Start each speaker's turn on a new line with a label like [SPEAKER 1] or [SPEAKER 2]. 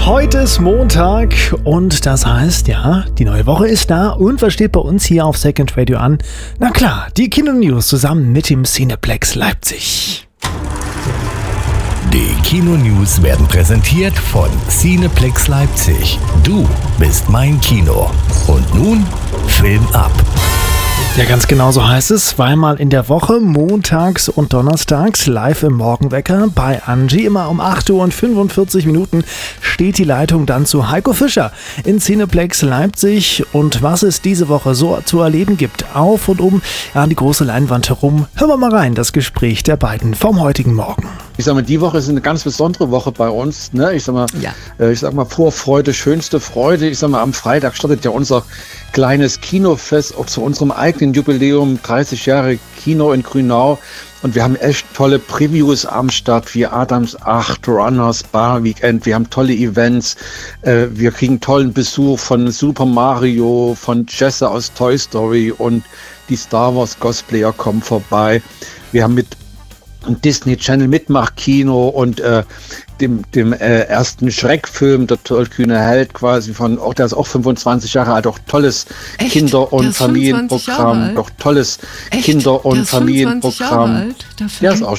[SPEAKER 1] Heute ist Montag und das heißt, ja, die neue Woche ist da und was steht bei uns hier auf Second Radio an? Na klar, die Kino-News zusammen mit dem Cineplex Leipzig.
[SPEAKER 2] Die Kino-News werden präsentiert von Cineplex Leipzig. Du bist mein Kino. Und nun Film ab.
[SPEAKER 1] Ja, ganz genau so heißt es. Zweimal in der Woche, montags und donnerstags, live im Morgenwecker bei Angie. Immer um 8:45 Uhr steht die Leitung dann zu Heiko Fischer in Cineplex Leipzig. Und was es diese Woche so zu erleben gibt, auf und um die große Leinwand herum, hören wir mal rein, das Gespräch der beiden vom heutigen Morgen.
[SPEAKER 3] Ich sag mal, die Woche ist eine ganz besondere Woche bei uns. Ne? Ich sag mal, Vorfreude, schönste Freude. Ich sag mal, am Freitag startet ja unser kleines Kinofest, auch zu unserem eigenen Jubiläum, 30 Jahre Kino in Grünau. Und wir haben echt tolle Previews am Start, wie Adams 8, Runners, Bar Weekend. Wir haben tolle Events. Wir kriegen tollen Besuch von Super Mario, von Jesse aus Toy Story und die Star Wars Cosplayer kommen vorbei. Wir haben mit Disney Channel Mitmachkino und dem ersten Schreckfilm, der tollkühne Held quasi der ist auch 25 Jahre alt, auch tolles Kinder- und Familienprogramm, doch tolles Kinder- und Familienprogramm. Der ist auch